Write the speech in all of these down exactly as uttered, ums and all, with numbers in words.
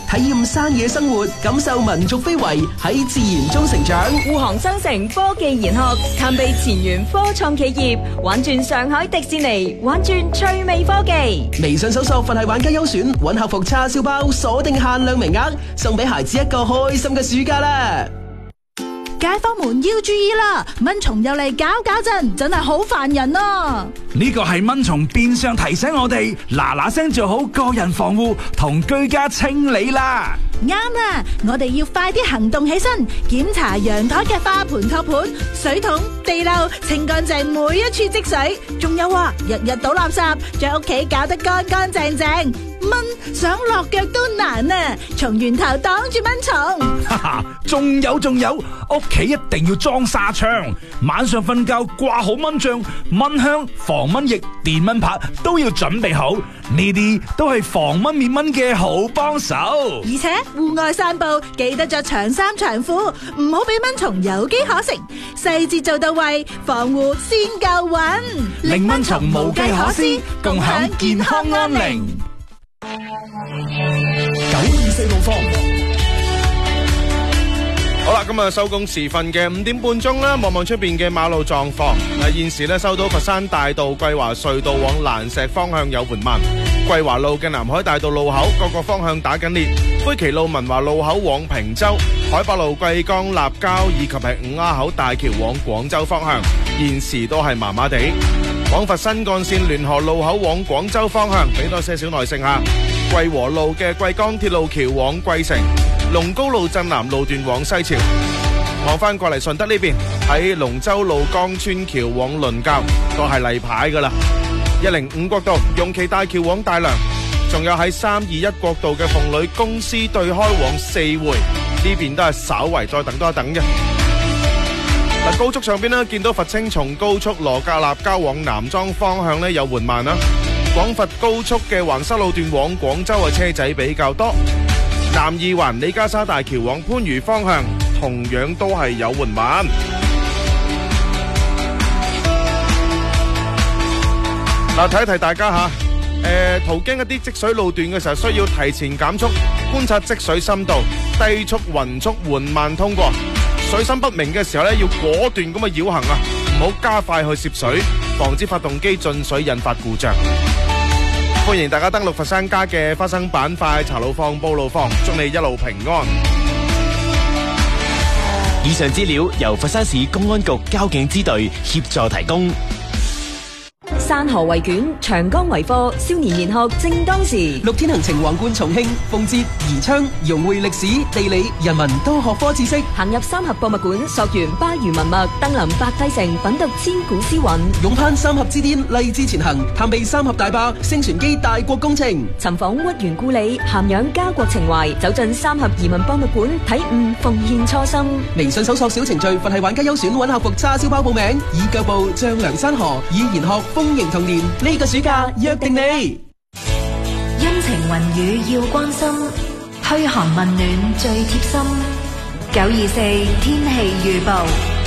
體驗山野生活，感受民族非遺，喺自然中成長。 滬杭商城科技研學，探秘前沿科創企業，玩轉上海迪士尼，玩轉趣味科技。 微信搜索佛系玩家優選，揾客服叉燒包，鎖定限量名額，送俾孩子一個開心嘅暑假啦！ 街坊們要注意啦，蚊蟲又嚟搞搞震，真係好煩人啊！ 呢個係蚊蟲變相提醒我哋嗱嗱聲做好個人防護同居家清理啦。 啱啦，我哋要快啲行動起身，檢查陽台嘅花盆、托盤、水桶、地漏，清乾淨每一處積水。仲有啊，日日倒垃圾，將屋企搞得乾乾淨淨。蚊想落腳都難啊！從源頭擋住蚊蟲。 哈哈，仲有仲有，屋企一定要裝紗窗，晚上瞓覺掛好蚊帳、蚊香、防蚊液、電蚊拍都要準備好，呢啲都係防蚊滅蚊嘅好幫手。 而且戶外散步記得着長衫長褲，唔好俾蚊蟲有機可乘，細節做到位，防護先夠穩， 令蚊蟲無計可施，共享健康安寧。 九二四路況。好啦，今日收工時分嘅五點半鐘啦，望望出邊嘅馬路狀況。嗱，現時咧收到佛山大道桂華隧道往蘭石方向有緩慢，桂華路嘅南海大道路口各個方向打緊裂，灰旗路文華路口往坪洲，海八路桂江立交以及係五丫口大橋往廣州方向，現時都係麻麻地。廣佛新幹線聯河路口往廣州方向，俾多些少耐性下。桂和路嘅桂江鐵路橋往桂城，龍高路鎮南路段往西潮。望翻過嚟順德呢邊，喺龍舟路江村橋往倫教都係例牌噶啦。一零五國道容旗大橋往大良，仲有喺三二一國道嘅鳳女公司對開往四會呢邊都係稍為再等多一等嘅。嗱，高速上邊呢，見到佛青松高速羅格立交往南莊方向呢有緩慢啦。廣佛高速嘅橫沙路段往廣州嘅車仔比較多，南二環李家沙大橋往番禺方向同樣都係有緩慢。嗱，提一提大家吓，誒，途經一啲積水路段嘅時候，需要提前減速，觀察積水深度，低速、勻速緩慢通過。水深不明嘅時候咧，要果斷咁去繞行啊，唔好加快去涉水，防止發動機進水引發故障。歡迎大家登錄佛山家嘅花生板塊查路況報路況，祝你一路平安。 以上資料由佛山市公安局交警支隊協助提供。 山河為卷，長江為課，少年研學正當時。 六天行程橫貫重慶、奉節、宜昌，融匯歷史、地理、人文多學科知識。 行入三峽博物館，溯源巴渝文脈，登臨百濟城，品讀千古詩韻。 勇攀三峽之巔，勵志前行，探秘三峽大壩、星船機大國工程。 尋訪屈原故里，涵養家國情懷，走進三峽移民博物館，體悟奉獻初心。 微信搜索小程序佛系玩家優選，揾客服叉燒包報名，以腳步丈量山河，以研學豐盈童年。呢個暑假約定你。 陰晴雲雨要關心，噓寒問暖最貼心。九二四天氣預報。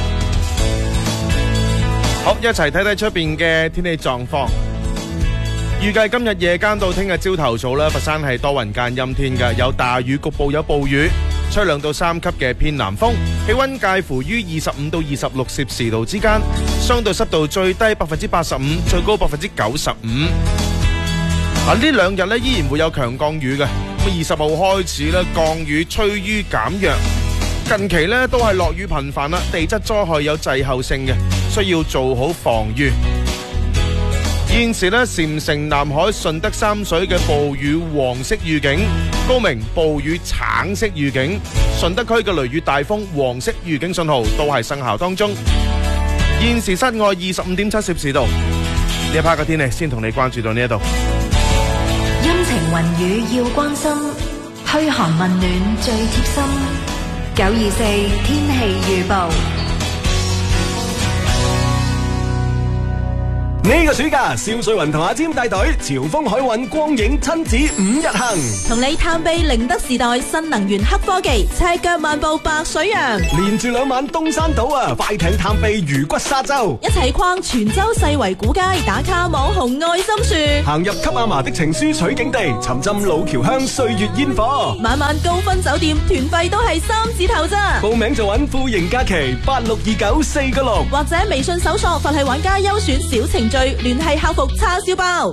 好，一齊睇睇出邊嘅天氣狀況。預計今日夜間到聽日朝頭早咧，佛山係多雲間陰天嘅，有大雨，局部有暴雨，吹兩到三級嘅偏南風，氣溫介乎於二十五到二十六攝氏度之間，相對濕度最低百分之八十五，最高百分之九十五。啊，呢兩日咧依然會有強降雨嘅，咁二十號開始咧降雨趨於減弱，近期咧都係落雨頻繁啦，地質災害有滯後性嘅，需要做好防禦。現時咧，禪城、南海、順德三水嘅暴雨黃色預警，高明暴雨橙色預警，順德區嘅雷雨大風黃色預警信號都係生效當中。現時室外二十五點七攝氏度，呢一 part 嘅天氣先同你關注到呢一度。 陰晴雲雨要關心，噓寒問暖最貼心。九二四天氣預報。 呢個暑假，蕭瑞雲同阿占帶隊潮豐海運光影親子五日行， 同你探秘寧德時代新能源黑科技，赤腳漫步白水洋， 連住兩晚東山島啊，快艇探秘魚骨沙洲， 一齊逛泉州世圍古街，打卡網紅愛心樹， 行入給阿嫲的情書取景地，沉浸老橋香歲月煙火， 晚晚高分酒店，團費都係三字頭咋。 報名就揾富盈假期八六二九四個六， 或者微信搜索佛系玩家優選小程序，聯繫客服叉燒包。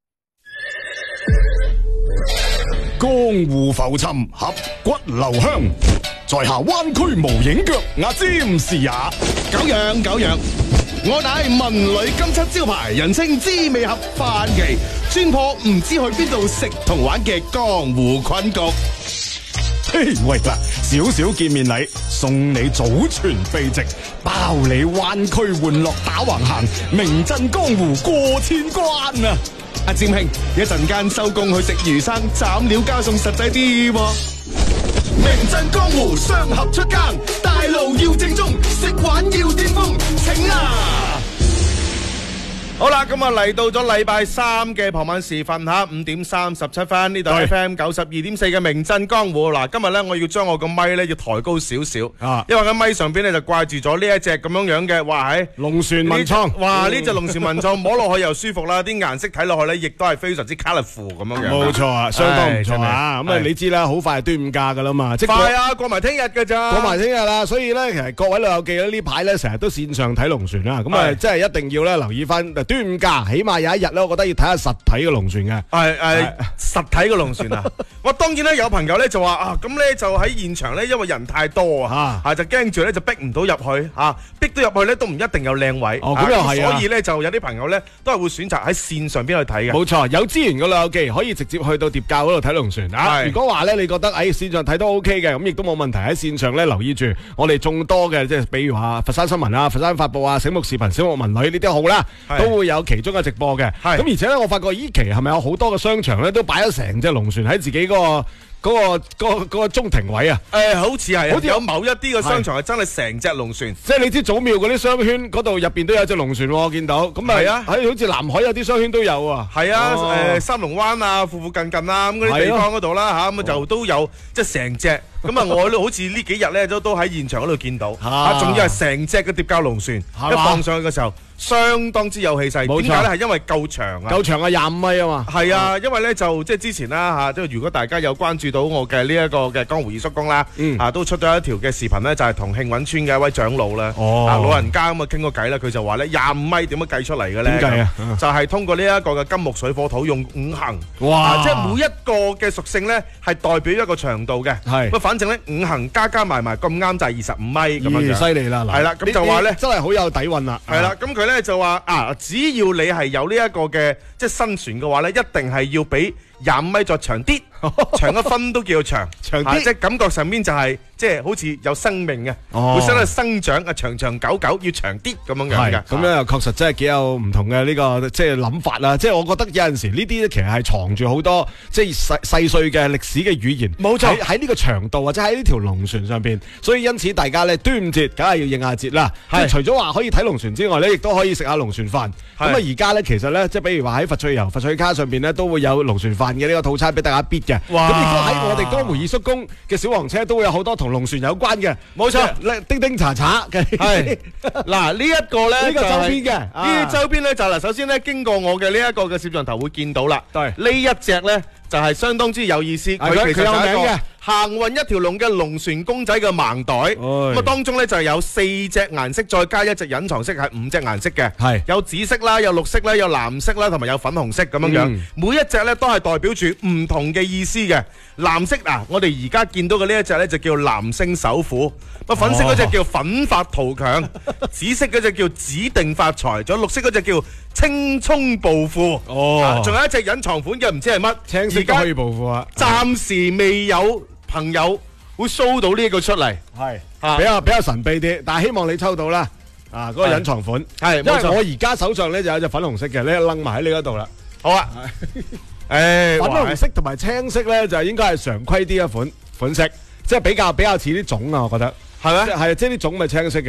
江湖浮沉，俠骨留香，在下灣區無影腳，阿占是也。 久仰久仰，我乃文旅金漆招牌，人稱滋味俠范奇，專破唔知去邊度食同玩嘅江湖困局。 嘿，喂嗱，少少見面禮，送你祖傳秘籍，包你灣區玩樂打橫行，名震江湖過千關啊！ 阿占兄，一陣間收工去食魚生，斬料加餸實際啲喎。 名震江湖雙俠出更，大路要正宗，食玩要巔峰，請啊！ 好啦，咁啊嚟到咗禮拜三嘅傍晚時分吓，五點三十七分，呢度 F M 九十二點四嘅名震江湖。嗱，今日咧我要將我個咪咧要抬高少少，啊，因為個咪上邊咧就掛住咗呢一隻咁樣樣嘅，哇喺龍船文創， 哇呢隻龍船文創摸落去又舒服啦，啲顏色睇落去咧亦都係非常之 colourful 咁樣樣。 冇錯啊，相當唔錯啊！咁啊，你知啦，好快係端午假噶啦嘛，即係快啊，過埋聽日噶咋， 過埋聽日啦。所以咧，其實各位老友記咧呢排咧成日都線上睇龍船啦，咁啊，即係一定要咧留意翻端午假，起碼有一日咧，我覺得要睇下實體嘅龍船嘅。 係係實體嘅龍船啊！我當然咧有朋友咧就話啊，咁咧就喺現場咧，因為人太多啊，嚇就驚住咧就逼唔到入去嚇，逼到入去咧都唔一定有靚位。 哦，咁又係啊！ 所以咧就有啲朋友咧都係會選擇喺線上邊去睇嘅。 冇錯，有資源嘅老友記可以直接去到疊教嗰度睇龍船啊！如果話咧你覺得誒線上睇都 OK 嘅，咁亦都冇問題喺線上咧留意住我哋眾多嘅即係比如話佛山新聞啊、佛山發佈啊、醒目視頻、醒目文旅呢啲號啦，都會有其中嘅直播嘅。咁而且咧，我發覺依期係咪有好多嘅商場咧都擺咗成隻龍船喺自己嗰個嗰個嗰個嗰個中庭位啊？ 誒，好似係，好似有某一啲嘅商場係真係成隻龍船， 即係你知祖廟嗰啲商圈嗰度入邊都有隻龍船，我見到咁啊，係啊，喺好似南海有啲商圈都有啊， 係啊，誒三龍灣啊，附附近近啊咁嗰啲地方嗰度啦嚇，咁就都有即係成隻。咁啊，我好似呢幾日咧都都喺現場嗰度見到，啊，仲要係成隻嘅疊教龍船一放上去嘅時候，相當之有氣勢。點解咧？係因為夠長啊， 夠長啊，廿五米啊嘛。 係啊，因為咧就即係之前啦嚇，即係如果大家有關注到我嘅呢一個嘅江湖二叔公啦，啊都出咗一條嘅視頻咧，就係同慶韻村嘅一位長老啦，啊老人家咁啊傾個偈啦，佢就話咧廿五米點樣計出嚟嘅咧？ 點計啊？ 就係通過呢一個嘅金木水火土用五行， 哇！ 即係每一個嘅屬性咧係代表一個長度嘅，係。不過反正咧五行加加埋埋咁啱就係二十五米咁樣樣， 犀利啦！ 係啦，咁就話咧真係好有底蘊啦。 係啦，咁佢咧就話啊，只要你係有呢一個嘅即係新船嘅話咧，一定係要比廿五米再長啲，長一分都叫長，長啲，即係感覺上面就係即係好似有生命嘅，會使佢生長啊，長長久久要長啲咁樣樣嘅。 咁樣又確實真係幾有唔同嘅呢個即係諗法啦。即係我覺得有陣時呢啲咧其實係藏住好多即係細細碎嘅歷史嘅語言。冇錯，喺呢個長度或者喺呢條龍船上邊，所以因此大家咧端午節梗係要應下節啦。係除咗話可以睇龍船之外咧，亦都可以食下龍船飯。咁啊而家咧其實咧即係比如話喺佛翠遊、佛翠卡上邊咧都會有龍船飯嘅呢個套餐俾大家必嘅。咁亦都喺我哋江湖二叔公嘅小黃車都會有好多同龍船有關嘅。冇錯，叮叮查查嘅。係嗱呢一個咧， 呢個周邊嘅呢啲周邊咧就嗱，首先咧經過我嘅呢一個嘅攝像頭會見到啦。對，呢一隻咧就係相當之有意思。佢其實有名嘅行運一條龍嘅龍船公仔嘅盲袋。咁啊當中咧就有四隻顏色，再加一隻隱藏色，係五隻顏色嘅。係有紫色啦，有綠色啦，有藍色啦，同埋有粉紅色咁樣樣。每一隻咧都係代表住唔同嘅意思嘅。藍色嗱，我哋而家見到嘅呢一隻咧就叫藍星首虎。咁粉色嗰隻叫奮發圖強，紫色嗰隻叫指定發財，仲有綠色嗰隻叫青蔥暴富。哦，仲有一隻隱藏款嘅唔知係乜， 青色都可以暴富啊！ 暫時未有朋友會 show 到呢一個出嚟， 係比較比較神秘啲，但係希望你抽到啦。啊，嗰個隱藏款係，因為我而家手上咧就有隻粉紅色嘅，你掕埋喺呢一度啦。 好啊，誒， 粉紅色同埋青色咧就應該係常規啲嘅款款式，即係比較比較似啲種啊，我覺得。係咩？係啊，即係啲種咪青色嘅。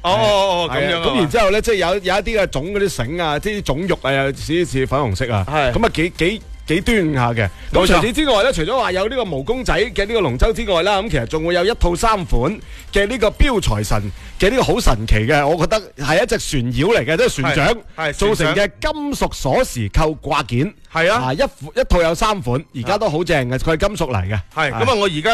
哦哦哦，咁樣啊。 咁然之後咧，即係有有一啲嘅種嗰啲繩啊，即係啲種肉啊，有少少粉紅色啊。係。咁啊幾幾。幾端下嘅，咁除此之外咧，除咗話有呢個毛公仔嘅呢個龍舟之外啦，咁其實仲會有一套三款嘅呢個標財神嘅呢個好神奇嘅，我覺得係一隻船妖嚟嘅，即係船長做成嘅金屬鎖匙扣掛件，係啊，一一套有三款，而家都好正嘅，佢係金屬嚟嘅，係咁啊，我而家。